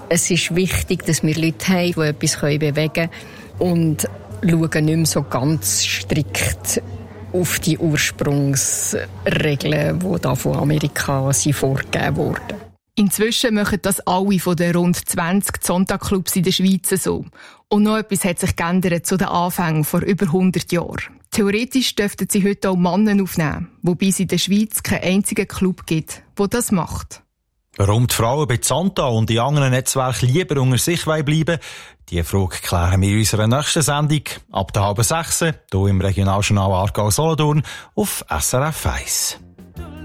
Es ist wichtig, dass wir Leute haben, die etwas bewegen können und schauen nicht mehr so ganz strikt auf die Ursprungsregeln, die da von Amerika vorgegeben wurden. Inzwischen machen das alle von den rund 20 Zonta-Clubs in der Schweiz so. Und noch etwas hat sich geändert zu den Anfängen vor über 100 Jahren. Theoretisch dürften sie heute auch Männer aufnehmen, wobei es in der Schweiz keinen einzigen Club gibt, der das macht. Warum die Frauen bei Zonta und in anderen Netzwerken lieber unter sich bleiben wollen, diese Frage klären wir in unserer nächsten Sendung ab der 5:30 hier im Regionaljournal Aargau-Solothurn auf SRF 1.